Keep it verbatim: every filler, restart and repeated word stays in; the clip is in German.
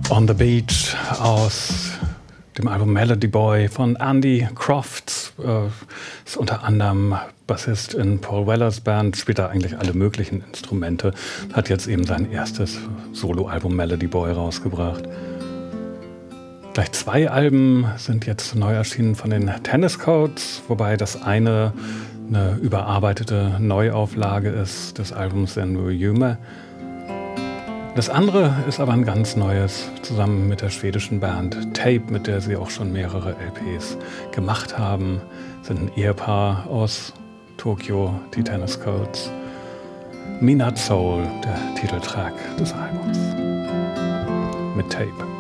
On the Beach aus dem Album Melody Boy von Andy Crofts. Äh, ist unter anderem Bassist in Paul Wellers Band, spielt da eigentlich alle möglichen Instrumente. Hat jetzt eben sein erstes Soloalbum Melody Boy rausgebracht. Gleich zwei Alben sind jetzt neu erschienen von den Tennis Codes, wobei das eine eine überarbeitete Neuauflage ist des Albums Senru Yume. Das andere ist aber ein ganz neues, zusammen mit der schwedischen Band Tape, mit der sie auch schon mehrere L Ps gemacht haben. Sind ein Ehepaar aus Tokio, die Tennis Codes. Midnight Soul, der Titeltrack des Albums. Mit Tape.